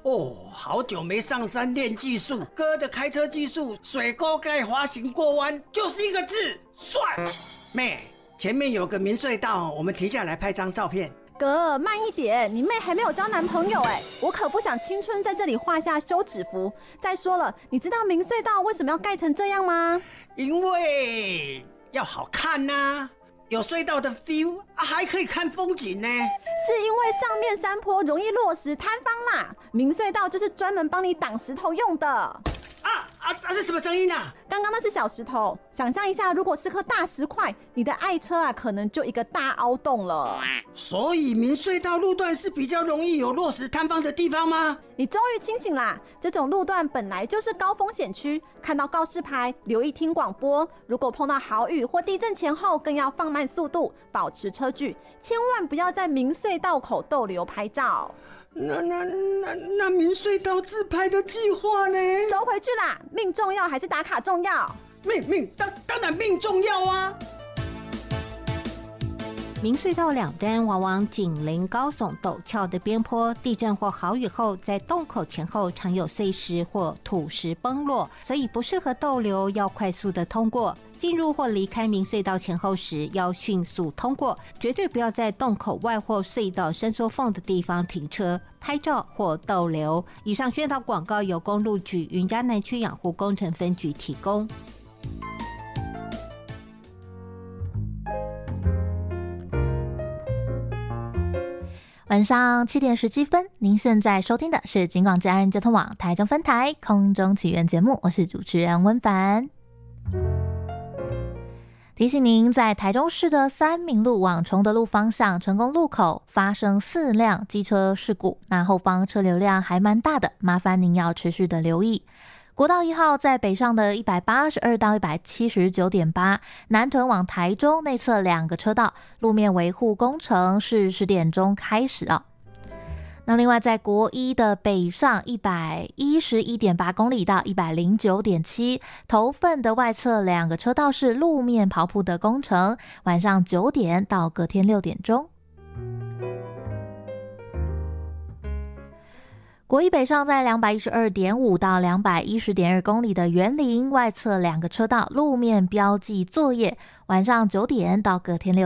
哦，好久没上山练技术，哥的开车技术，水沟盖滑行过弯，就是一个字，帅。妹，前面有个明隧道，我们停下来拍张照片。 哥，慢一点，你妹还没有交男朋友哎，我可不想青春在这里画下休止符。再说了，你知道明隧道为什么要盖成这样吗？ 因为要好看啊，有隧道的 feel，还可以看风景呢。 是因为上面山坡容易落石坍方啦，明隧道就是专门帮你挡石头用的。 是什么声音啊？ 刚刚那是小石头，想象一下，如果是颗大石块，你的爱车啊，可能就一个大凹洞了。 所以明隧道路段是比较容易有落石坍方的地方吗？ 你终于清醒啦！这种路段本来就是高风险区，看到告示牌留意听广播。如果碰到豪雨或地震前后，更要放慢速度，保持车距，千万不要在明隧道口逗留拍照。 那明隧道自拍的计划呢？ 收回去啦！命重要还是打卡重要？ 当然命重要啊！ 明隧道两端往往紧邻高耸陡峭的边坡，地震或豪雨后，在洞口前后常有碎石或土石崩落，所以不适合逗留，要快速的通过。进入或离开明隧道前后时，要迅速通过，绝对不要在洞口外或隧道伸缩缝的地方停车、拍照或逗留。以上宣导广告由公路局云嘉南区养护工程分局提供。 晚上7点17分，您现在收听的是警广治安交通网台中分台空中起源节目，我是主持人温凡。提醒您，在台中市的三民路往崇德路方向成功路口发生4辆机车事故，那后方车流量还蛮大的，麻烦您要持续的留意。国道1号在北上的182到 179.8， 南屯往台中内侧2个车道路面维护工程是10点钟开始哦。那另外在国一的北上111.8公里到 109.7， 头份的外侧2个车道是路面刨铺的工程，晚上9点到隔天6点钟。国一北上在 212.5 到 210.2 公里的园林外侧2个车道路面标记作业，晚上9点到隔天6点。